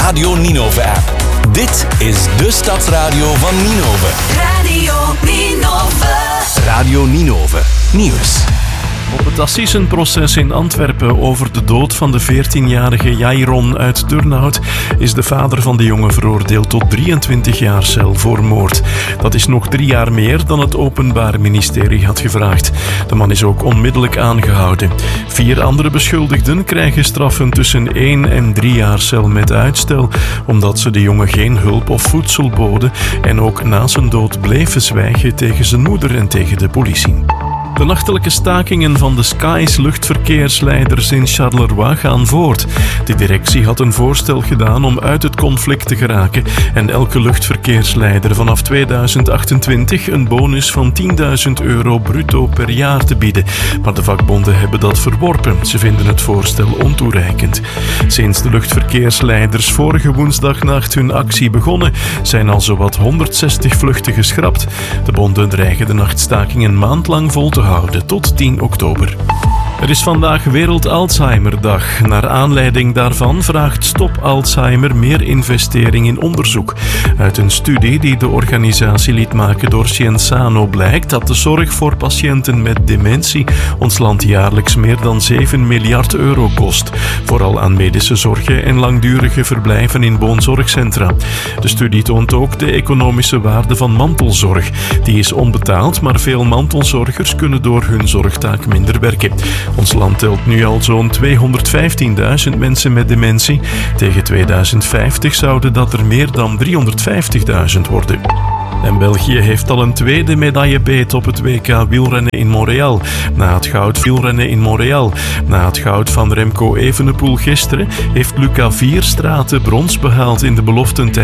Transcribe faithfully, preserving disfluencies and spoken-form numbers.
Radio Ninove-app. Dit is de Stadsradio van Ninove. Radio Ninove. Radio Ninove Nieuws. Op het assisenproces in Antwerpen over de dood van de veertienjarige Jairon uit Turnhout is de vader van de jongen veroordeeld tot drieëntwintig jaar cel voor moord. Dat is nog drie jaar meer dan het Openbaar Ministerie had gevraagd. De man is ook onmiddellijk aangehouden. Vier andere beschuldigden krijgen straffen tussen één en drie jaar cel met uitstel, omdat ze de jongen geen hulp of voedsel boden en ook na zijn dood bleven zwijgen tegen zijn moeder en tegen de politie. De nachtelijke stakingen van de Skies luchtverkeersleiders in Charleroi gaan voort. De directie had een voorstel gedaan om uit het conflict te geraken en elke luchtverkeersleider vanaf tweeduizend achtentwintig een bonus van tienduizend euro bruto per jaar te bieden. Maar de vakbonden hebben dat verworpen. Ze vinden het voorstel ontoereikend. Sinds de luchtverkeersleiders vorige woensdagnacht hun actie begonnen, zijn al zowat honderdzestig vluchten geschrapt. De bonden dreigen de nachtstaking een maand lang vol te houden tot tien oktober. Er is vandaag Wereld Alzheimerdag. Naar aanleiding daarvan vraagt Stop Alzheimer meer investering in onderzoek. Uit een studie die de organisatie liet maken door Scienzano blijkt dat de zorg voor patiënten met dementie ons land jaarlijks meer dan zeven miljard euro kost. Vooral aan medische zorgen en langdurige verblijven in woonzorgcentra. De studie toont ook de economische waarde van mantelzorg. Die is onbetaald, maar veel mantelzorgers kunnen door hun zorgtaak minder werken. Ons land telt nu al zo'n tweehonderdvijftienduizend mensen met dementie. Tegen tweeduizend vijftig zouden dat er meer dan driehonderdvijftigduizend worden. En België heeft al een tweede medaillebeet op het W K wielrennen in Montreal. Na het goud wielrennen in Montreal. Na het goud van Remco Evenepoel gisteren heeft Luca Vierstraten brons behaald in de beloftentijd.